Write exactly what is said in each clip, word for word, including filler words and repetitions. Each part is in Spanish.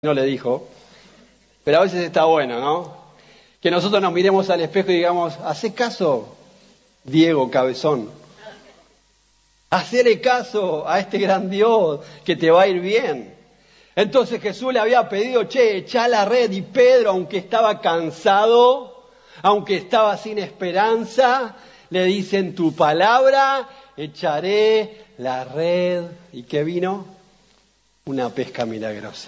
no le dijo, pero a veces está bueno, ¿no? Que nosotros nos miremos al espejo y digamos, hacé caso, Diego Cabezón. Hacele caso a este gran Dios que te va a ir bien. Entonces Jesús le había pedido, che, echá la red, y Pedro, aunque estaba cansado, aunque estaba sin esperanza, le dice, en tu palabra echaré la red. ¿Y qué vino? Una pesca milagrosa.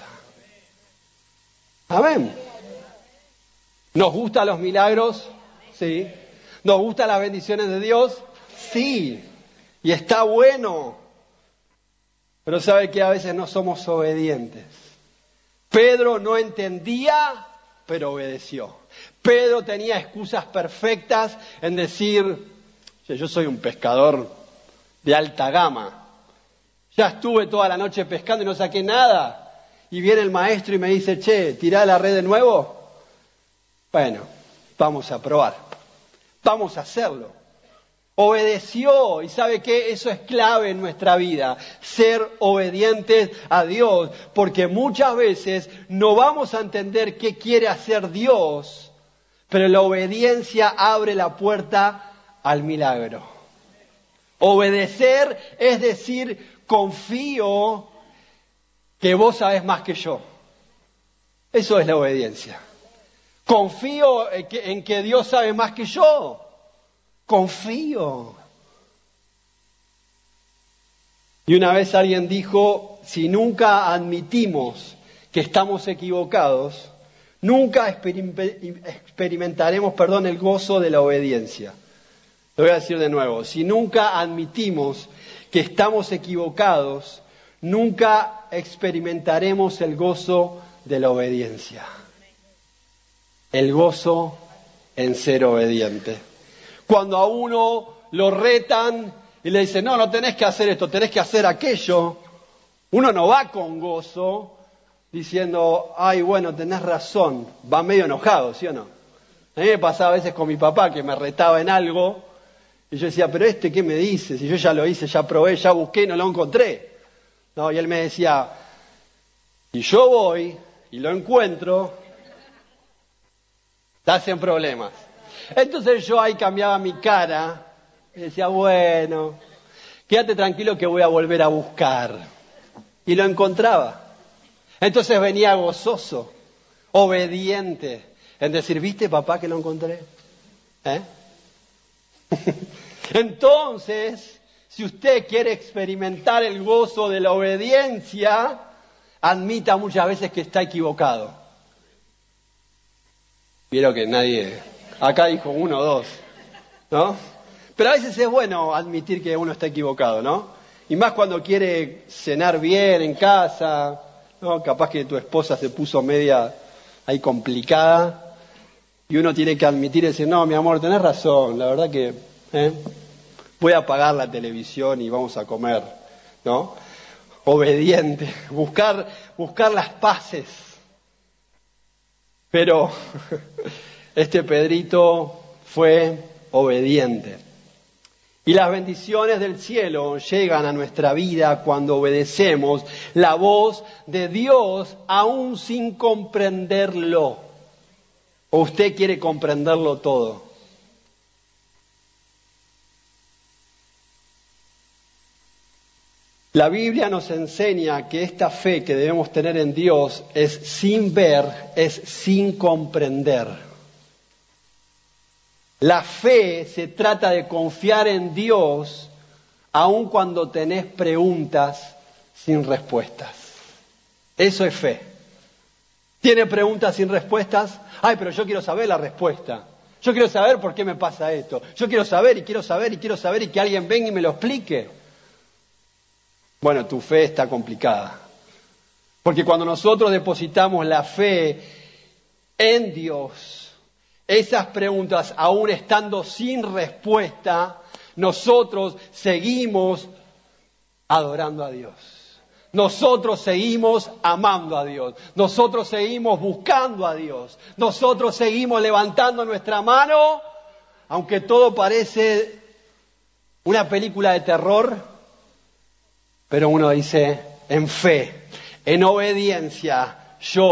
Amén. ¿Nos gustan los milagros? Sí. ¿Nos gustan las bendiciones de Dios? Sí. Y está bueno. Pero sabe que a veces no somos obedientes. Pedro no entendía, pero obedeció. Pedro tenía excusas perfectas en decir, yo soy un pescador de alta gama. Ya estuve toda la noche pescando y no saqué nada. Y viene el maestro y me dice, che, ¿tirá la red de nuevo? Bueno, vamos a probar. Vamos a hacerlo. Obedeció, y ¿sabe qué? Eso es clave en nuestra vida, ser obedientes a Dios, porque muchas veces no vamos a entender qué quiere hacer Dios, pero la obediencia abre la puerta al milagro. Obedecer es decir, confío que vos sabés más que yo. Eso es la obediencia. Confío en que, en que Dios sabe más que yo. Confío. Y una vez alguien dijo, si nunca admitimos que estamos equivocados, nunca experimentaremos, perdón, el gozo de la obediencia. Lo voy a decir de nuevo, si nunca admitimos que estamos equivocados, nunca experimentaremos el gozo de la obediencia. El gozo en ser obediente. Cuando a uno lo retan y le dicen, no, no tenés que hacer esto, tenés que hacer aquello, uno no va con gozo diciendo, ay, bueno, tenés razón, va medio enojado, ¿sí o no? A mí me pasaba a veces con mi papá que me retaba en algo y yo decía, pero este, ¿qué me dice? Si yo ya lo hice, ya probé, ya busqué y no lo encontré. No, y él me decía, y yo voy y lo encuentro, estás en problemas. Entonces yo ahí cambiaba mi cara y decía, bueno, quédate tranquilo que voy a volver a buscar. Y lo encontraba. Entonces venía gozoso, obediente, en decir, ¿viste, papá, que lo encontré? ¿Eh? Entonces, si usted quiere experimentar el gozo de la obediencia, admita muchas veces que está equivocado. Vieron que nadie, acá dijo uno o dos, ¿no? Pero a veces es bueno admitir que uno está equivocado, ¿no? Y más cuando quiere cenar bien en casa, ¿no? Capaz que tu esposa se puso media ahí complicada y uno tiene que admitir y decir, no, mi amor, tenés razón, la verdad que ¿eh? voy a apagar la televisión y vamos a comer, ¿no? Obediente, buscar, buscar las paces. Pero este Pedrito fue obediente. Y las bendiciones del cielo llegan a nuestra vida cuando obedecemos la voz de Dios aún sin comprenderlo. ¿O usted quiere comprenderlo todo? La Biblia nos enseña que esta fe que debemos tener en Dios es sin ver, es sin comprender. La fe se trata de confiar en Dios aun cuando tenés preguntas sin respuestas. Eso es fe. ¿Tiene preguntas sin respuestas? Ay, pero yo quiero saber la respuesta. Yo quiero saber por qué me pasa esto. Yo quiero saber y quiero saber y quiero saber y que alguien venga y me lo explique. Bueno, tu fe está complicada. Porque cuando nosotros depositamos la fe en Dios, esas preguntas, aún estando sin respuesta, nosotros seguimos adorando a Dios. Nosotros seguimos amando a Dios. Nosotros seguimos buscando a Dios. Nosotros seguimos levantando nuestra mano, aunque todo parece una película de terror. Pero uno dice, en fe, en obediencia, yo